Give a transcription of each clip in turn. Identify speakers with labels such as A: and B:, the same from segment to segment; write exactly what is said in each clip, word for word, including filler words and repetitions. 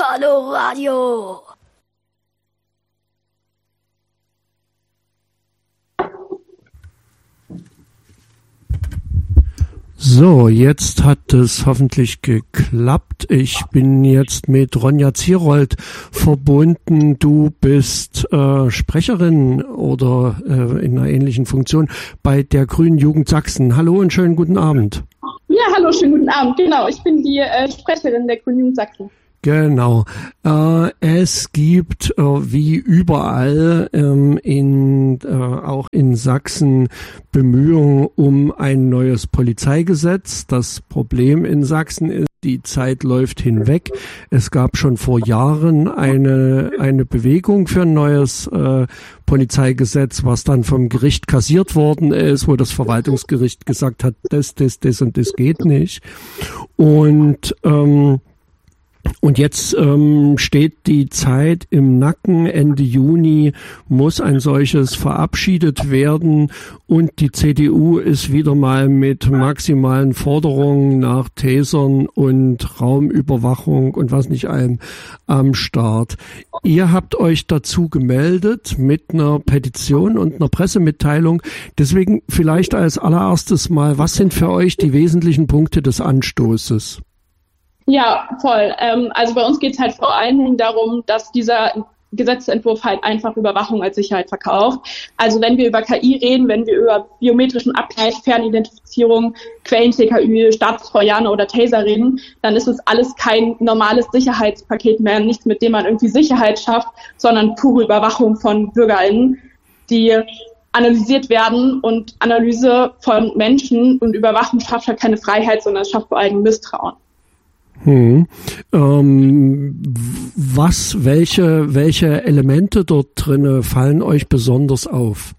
A: Hallo Radio.
B: So, jetzt hat es hoffentlich geklappt. Ich bin jetzt mit Ronja Zierold verbunden. Du bist äh, Sprecherin oder äh, in einer ähnlichen Funktion bei der Grünen Jugend Sachsen. Hallo und schönen guten Abend.
C: Ja, hallo, schönen guten Abend. Genau, ich bin die äh, Sprecherin der Grünen Jugend Sachsen.
B: Genau. Äh, es gibt äh, wie überall ähm, in äh, auch in Sachsen Bemühungen um ein neues Polizeigesetz. Das Problem in Sachsen ist, die Zeit läuft hinweg. Es gab schon vor Jahren eine eine Bewegung für ein neues äh, Polizeigesetz, was dann vom Gericht kassiert worden ist, wo das Verwaltungsgericht gesagt hat, das, das, das und das geht nicht. Und ähm, Und jetzt ähm, steht die Zeit im Nacken. Ende Juni muss ein solches verabschiedet werden und die C D U ist wieder mal mit maximalen Forderungen nach Tasern und Raumüberwachung und was nicht allem am Start. Ihr habt euch dazu gemeldet mit einer Petition und einer Pressemitteilung. Deswegen vielleicht als allererstes mal, was sind für euch die wesentlichen Punkte des Anstoßes?
C: Ja, voll. Ähm, also bei uns geht es halt vor allen Dingen darum, dass dieser Gesetzentwurf halt einfach Überwachung als Sicherheit verkauft. Also wenn wir über K I reden, wenn wir über biometrischen Abgleich, Fernidentifizierung, Quellen-T K Ü, Staatstrojaner oder Taser reden, dann ist es alles kein normales Sicherheitspaket mehr, nichts, mit dem man irgendwie Sicherheit schafft, sondern pure Überwachung von BürgerInnen, die analysiert werden, und Analyse von Menschen und Überwachung schafft halt keine Freiheit, sondern es schafft vor allem Misstrauen.
B: Hm. Ähm, was, welche, welche Elemente dort drinne fallen euch besonders auf?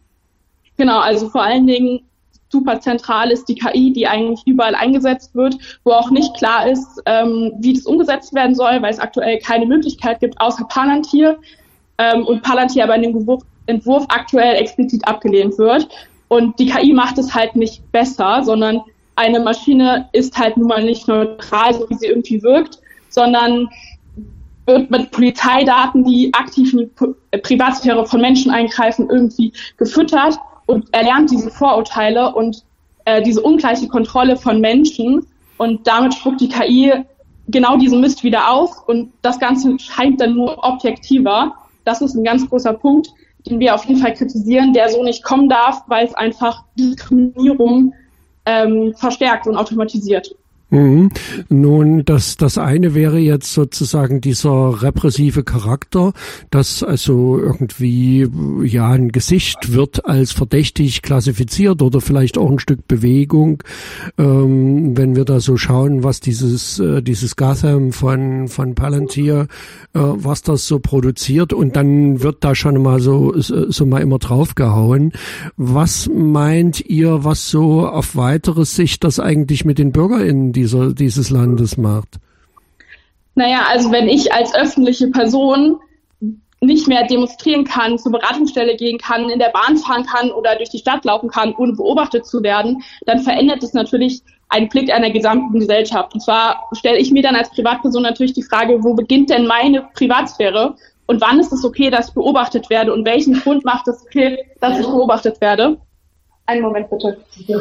C: Genau, also vor allen Dingen super zentral ist die K I, die eigentlich überall eingesetzt wird, wo auch nicht klar ist, ähm, wie das umgesetzt werden soll, weil es aktuell keine Möglichkeit gibt, außer Palantir, ähm, und Palantir aber in dem Entwurf, Entwurf aktuell explizit abgelehnt wird. Und die K I macht es halt nicht besser, sondern eine Maschine ist halt nun mal nicht neutral, so wie sie irgendwie wirkt, sondern wird mit Polizeidaten, die aktiv in die Privatsphäre von Menschen eingreifen, irgendwie gefüttert und erlernt diese Vorurteile und äh, diese ungleiche Kontrolle von Menschen, und damit spuckt die K I genau diesen Mist wieder aus und das Ganze scheint dann nur objektiver. Das ist ein ganz großer Punkt, den wir auf jeden Fall kritisieren, der so nicht kommen darf, weil es einfach Diskriminierung Ähm, verstärkt und automatisiert.
B: Mhm. Nun, das, das eine wäre jetzt sozusagen dieser repressive Charakter, dass also irgendwie, ja, ein Gesicht wird als verdächtig klassifiziert oder vielleicht auch ein Stück Bewegung. Ähm, wenn wir da so schauen, was dieses, äh, dieses Gotham von, von Palantir, äh, was das so produziert, und dann wird da schon mal so, so mal immer draufgehauen. Was meint ihr, was so auf weitere Sicht das eigentlich mit den BürgerInnen Dieser, dieses Landes macht?
C: Naja, also wenn ich als öffentliche Person nicht mehr demonstrieren kann, zur Beratungsstelle gehen kann, in der Bahn fahren kann oder durch die Stadt laufen kann, ohne beobachtet zu werden, dann verändert es natürlich einen Blick einer gesamten Gesellschaft. Und zwar stelle ich mir dann als Privatperson natürlich die Frage, wo beginnt denn meine Privatsphäre und wann ist es okay, dass ich beobachtet werde und welchen Grund macht es okay, dass ich beobachtet werde? Einen Moment bitte.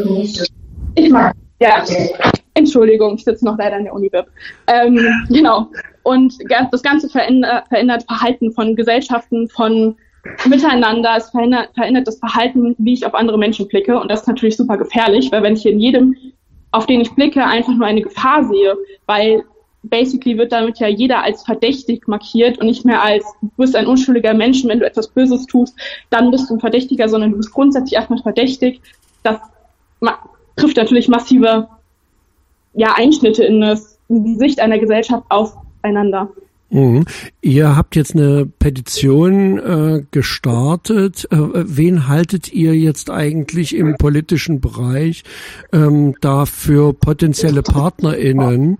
C: Ich mag. Ja. Entschuldigung, ich sitze noch leider in der Uni-Bib. Ähm, genau. Und das Ganze verändert, verändert Verhalten von Gesellschaften, von Miteinander. Es verändert, verändert das Verhalten, wie ich auf andere Menschen blicke. Und das ist natürlich super gefährlich, weil wenn ich in jedem, auf den ich blicke, einfach nur eine Gefahr sehe, weil basically wird damit ja jeder als verdächtig markiert und nicht mehr als, du bist ein unschuldiger Mensch, wenn du etwas Böses tust, dann bist du ein Verdächtiger, sondern du bist grundsätzlich erstmal verdächtig. Das ma- trifft natürlich massive ja, Einschnitte in, das, in die Sicht einer Gesellschaft aufeinander.
B: Mhm. Ihr habt jetzt eine Petition äh, gestartet. Äh, wen haltet ihr jetzt eigentlich im politischen Bereich ähm, da für potenzielle PartnerInnen,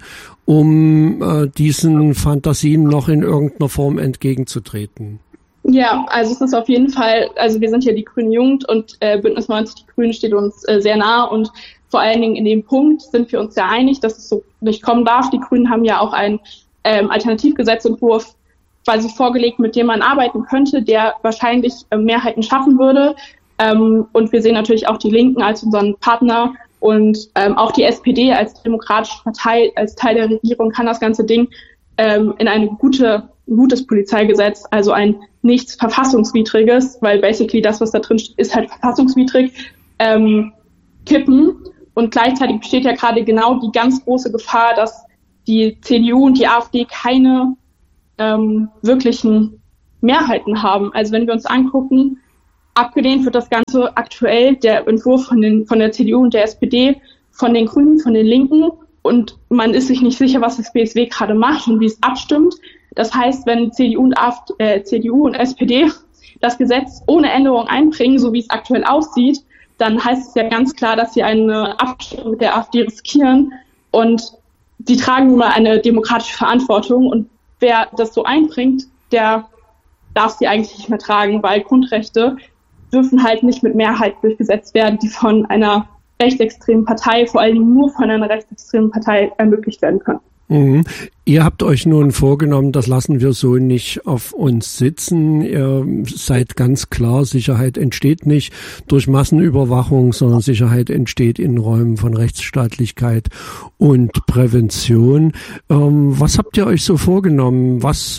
B: um äh, diesen Fantasien noch in irgendeiner Form entgegenzutreten?
C: Ja, also es ist auf jeden Fall, also wir sind ja die Grüne Jugend und äh, Bündnis neunzig Die Grünen steht uns äh, sehr nah, und vor allen Dingen in dem Punkt sind wir uns sehr einig, dass es so nicht kommen darf. Die Grünen haben ja auch ein ähm, Alternativgesetzentwurf quasi vorgelegt, mit dem man arbeiten könnte, der wahrscheinlich äh, Mehrheiten schaffen würde. Ähm, und wir sehen natürlich auch die Linken als unseren Partner und ähm, auch die S P D als demokratische Partei, als Teil der Regierung kann das ganze Ding ähm, in eine gute, ein gutes Polizeigesetz, also ein nichts Verfassungswidriges, weil basically das, was da drin steht, ist halt verfassungswidrig, ähm, kippen. Und gleichzeitig besteht ja gerade genau die ganz große Gefahr, dass die C D U und die AfD keine ähm, wirklichen Mehrheiten haben. Also wenn wir uns angucken, abgelehnt wird das Ganze aktuell, der Entwurf von, den, von der C D U und der S P D, von den Grünen, von den Linken. Und man ist sich nicht sicher, was das B S W gerade macht und wie es abstimmt. Das heißt, wenn C D U und, AfD, äh, C D U und S P D das Gesetz ohne Änderung einbringen, so wie es aktuell aussieht, dann heißt es ja ganz klar, dass sie eine Abstimmung mit der AfD riskieren. Und sie tragen nun mal eine demokratische Verantwortung. Und wer das so einbringt, der darf sie eigentlich nicht mehr tragen, weil Grundrechte dürfen halt nicht mit Mehrheit durchgesetzt werden, die von einer rechtsextremen Partei, vor allem nur von einer rechtsextremen Partei ermöglicht werden können.
B: Mhm. Ihr habt euch nun vorgenommen, das lassen wir so nicht auf uns sitzen. Ihr seid ganz klar, Sicherheit entsteht nicht durch Massenüberwachung, sondern Sicherheit entsteht in Räumen von Rechtsstaatlichkeit und Prävention. Ähm, was habt ihr euch so vorgenommen? Was äh,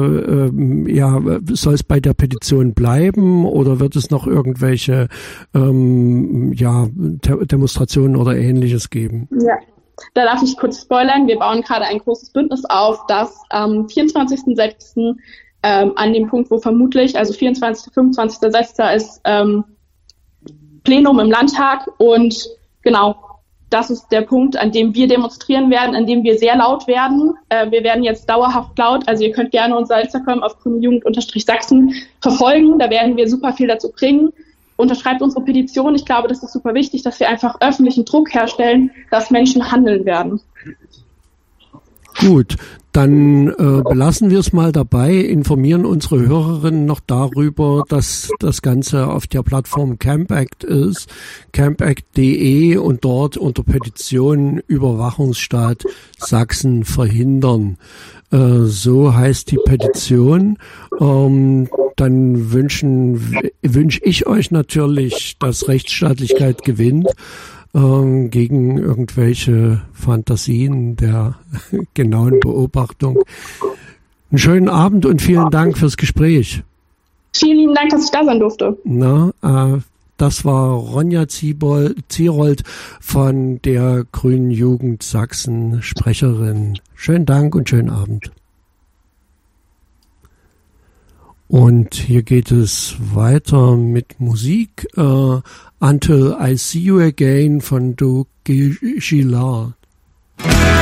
B: äh, ja, soll es bei der Petition bleiben oder wird es noch irgendwelche ähm, ja, Demonstrationen oder Ähnliches geben?
C: Ja. Da darf ich kurz spoilern. Wir bauen gerade ein großes Bündnis auf, das am vierundzwanzigsten sechsten ähm, an dem Punkt, wo vermutlich, also vierundzwanzigsten fünfundzwanzigsten sechsten ist ähm, Plenum im Landtag und genau, das ist der Punkt, an dem wir demonstrieren werden, an dem wir sehr laut werden. Äh, wir werden jetzt dauerhaft laut, also ihr könnt gerne unser Instagram auf grüne Jugend Sachsen verfolgen, da werden wir super viel dazu bringen. Unterschreibt unsere Petition. Ich glaube, das ist super wichtig, dass wir einfach öffentlichen Druck herstellen, dass Menschen handeln werden.
B: Gut, dann äh, belassen wir es mal dabei, informieren unsere Hörerinnen noch darüber, dass das Ganze auf der Plattform CampAct ist, campact punkt de und dort unter Petition Überwachungsstaat Sachsen verhindern. Äh, so heißt die Petition. Ähm, dann wünschen wünsche ich euch natürlich, dass Rechtsstaatlichkeit gewinnt ähm, gegen irgendwelche Fantasien der genauen Beobachtung. Einen schönen Abend und vielen Dank fürs Gespräch.
C: Vielen lieben Dank, dass ich da sein durfte.
B: Na, äh, das war Ronja Zierold von der Grünen Jugend Sachsen, Sprecherin. Schönen Dank und schönen Abend. Und hier geht es weiter mit Musik. Uh, Until I See You Again von Doug Gillard.